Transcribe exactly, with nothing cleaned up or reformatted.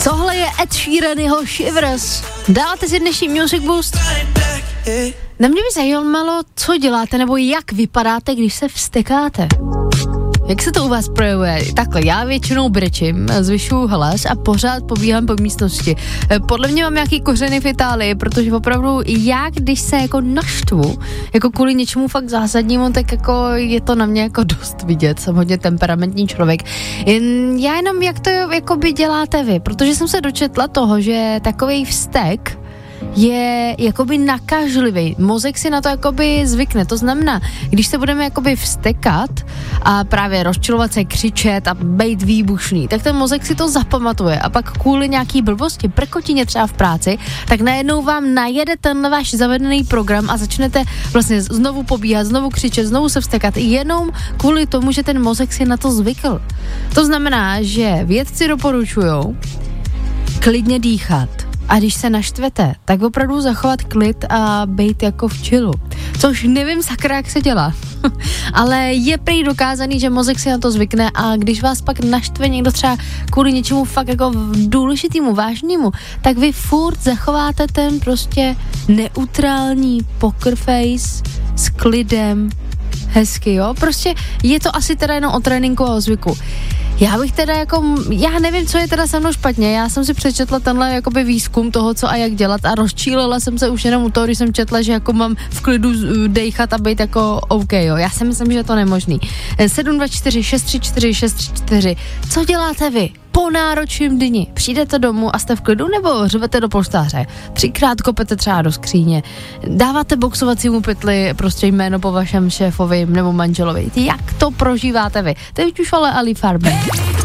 Tohle je Ed Sheeran, jeho Shivers. Dáváte si dnešní Music Boost? Na mě by zajímalo, co děláte, nebo jak vypadáte, když se vztekáte. Jak se to u vás projevuje? Takhle, já většinou brečím, zvyšuju hlas a pořád pobíhám po místnosti. Podle mě mám nějaký kořeny v Itálii, protože opravdu já, když se jako naštvu, jako kvůli něčemu fakt zásadnímu, tak jako je to na mě jako dost vidět. Jsem hodně temperamentní člověk. Jen, já jenom, jak to jakoby děláte vy, protože jsem se dočetla toho, že takovej vztek je jakoby nakažlivý. Mozek si na to jakoby zvykne. To znamená, když se budeme jakoby vztekat a právě rozčilovat se, křičet a bejt výbušný, tak ten mozek si to zapamatuje a pak kvůli nějaký blbosti, prkotině třeba v práci, tak najednou vám najede ten váš zavedený program a začnete vlastně znovu pobíhat, znovu křičet, znovu se vztekat, jenom kvůli tomu, že ten mozek si na to zvykl. To znamená, že vědci doporučujou klidně dýchat. A když se naštvete, tak opravdu zachovat klid a bejt jako v chillu. Což nevím sakra, jak se dělá. Ale je prý dokázaný, že mozek si na to zvykne a když vás pak naštve někdo třeba kvůli něčemu fakt jako důležitému, vážnému, tak vy furt zachováte ten prostě neutrální poker face s klidem, hezky, jo? Prostě je to asi teda jenom o tréninku a o zvyku. Já bych teda jako, já nevím, co je teda se mnou špatně, já jsem si přečetla tenhle jakoby výzkum toho, co a jak dělat a rozčílila jsem se už jenom u toho, když jsem četla, že jako mám v klidu dejchat a být jako OK, jo. Já si myslím, že je to nemožný. sedm dva čtyři šest tři čtyři šest tři čtyři. Co děláte vy po náročném dni? Přijdete domů a jste v klidu nebo řvete do polštáře? Třikrát kopete třeba do skříně? Dáváte boxovacímu pytli prostě jméno po vašem šéfovi nebo manželovi? Jak to prožíváte vy? Teď už ale Ali Farben.